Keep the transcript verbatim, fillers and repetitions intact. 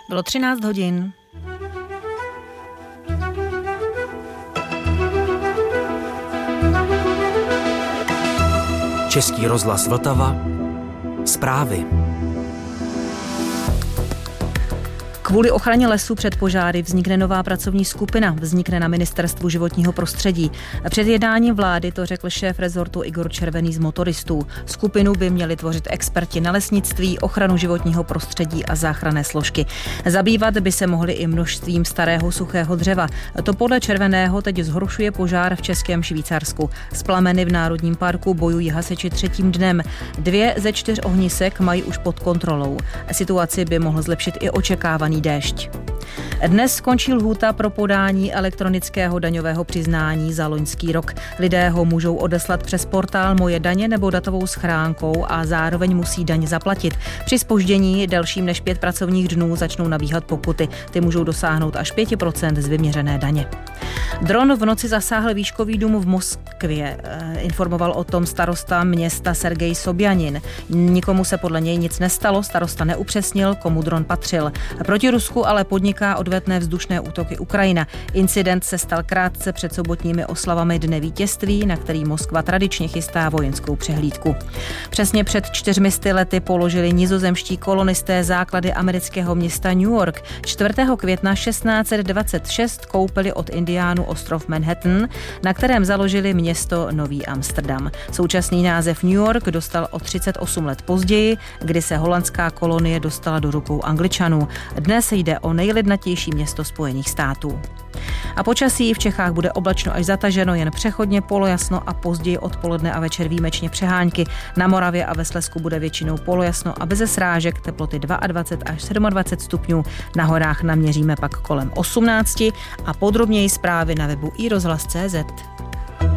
Bylo třináct hodin. Český rozhlas Vltava. Zprávy. Kvůli ochraně lesů před požáry vznikne nová pracovní skupina. Vznikne na Ministerstvu životního prostředí. Před jednáním vlády to řekl šéf rezortu Igor Červený z Motoristů. Skupinu by měli tvořit experti na lesnictví, ochranu životního prostředí a záchranné složky. Zabývat by se mohli i množstvím starého suchého dřeva. To podle Červeného teď zhoršuje požár v Českém Švýcarsku. S plameny v Národním parku bojují hasiči třetím dnem. Dvě ze čtyř ohnisek mají už pod kontrolou. Situaci by mohl zlepšit i očekávaný déšť. Dnes skončí lhůta pro podání elektronického daňového přiznání za loňský rok. Lidé ho můžou odeslat přes portál Moje daně nebo datovou schránkou a zároveň musí daň zaplatit. Při zpoždění delším než pět pracovních dnů začnou nabíhat pokuty. Ty můžou dosáhnout až pět procent z vyměřené daně. Dron v noci zasáhl výškový dům v Moskvě. Informoval o tom starosta města Sergej Sobjanin. Nikomu se podle něj nic nestalo, starosta neupřesnil, komu dron patřil. Proti Rusku ale podniká odvetné vzdušné útoky Ukrajina. Incident se stal krátce před sobotními oslavami Dne vítězství, na který Moskva tradičně chystá vojenskou přehlídku. Přesně před čtyřmi sty lety položili nizozemští kolonisté základy amerického města New York. čtvrtého května šestnáct set dvacet šest koupili od Indiánů ostrov Manhattan, na kterém založili město Nový Amsterdam. Současný název New York dostal o třicet osm let později, kdy se holandská kolonie dostala do rukou Angličanů. Dnes jde o nejlidnatější město Spojených států. A počasí v Čechách bude oblačno až zataženo, jen přechodně polojasno a později odpoledne a večer výjimečně přehánky. Na Moravě a ve Slezsku bude většinou polojasno a beze srážek, teploty dvacet dva až dvacet sedm stupňů. Na horách naměříme pak kolem osmnáct a podrobněji zprávy na webu i rozhlas tečka cé zet.